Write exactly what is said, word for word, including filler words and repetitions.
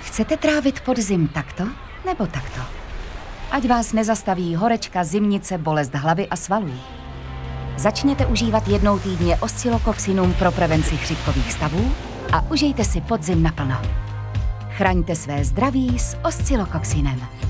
Chcete trávit podzim takto nebo takto? Ať vás nezastaví horečka, zimnice, bolest hlavy a svalů. Začněte užívat jednou týdně Oscillococcinum pro prevenci chřipkových stavů a užijte si podzim naplno. Chraňte své zdraví s Oscillococcinem.